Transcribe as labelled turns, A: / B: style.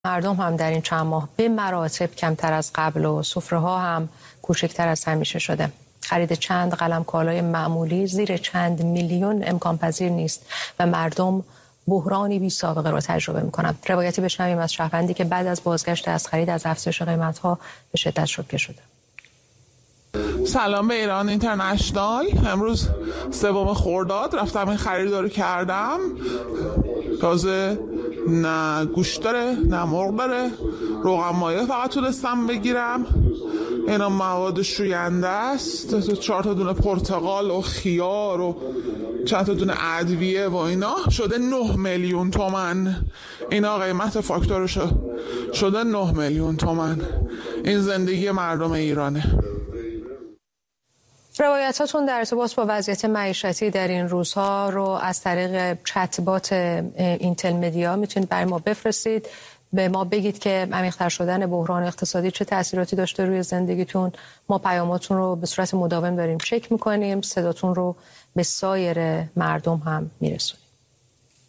A: مردم هم در این چند ماه به مراتب کمتر از قبل و سفره‌ها هم کوچکتر از همیشه شده. خرید چند قلم کالای معمولی زیر چند میلیون امکان پذیر نیست و مردم بحرانی بی سابقه را تجربه می‌کنند. روایتی بشنویم از شهروندی که بعد از بازگشت از خرید از افزایش قیمت‌ها به شدت شوکه شده.
B: سلام به ایران اینترنشنال. امروز 3 خرداد رفتم این خرید رو کردم. تازه نه گوشت داره نه مرغ داره، روغن مایه فقط تونستم بگیرم. اینا مواد شوینده است، 4 تا دونه پرتقال و خیار و چند تا دونه ادویه و اینا. شده 9 میلیون تومان. اینا قیمت فاکتورش شده 9 میلیون تومان. این زندگی مردم ایرانه.
A: روایتاتون در ارتباط با وضعیت معیشتی در این روزها رو از طریق چت‌بات اینتل مدیا میتونید برای ما بفرستید. به ما بگید که عمیق‌تر شدن بحران اقتصادی چه تأثیراتی داشته روی زندگیتون. ما پیاماتون رو به صورت مداوم داریم چک میکنیم، صداتون رو به سایر مردم هم میرسونیم.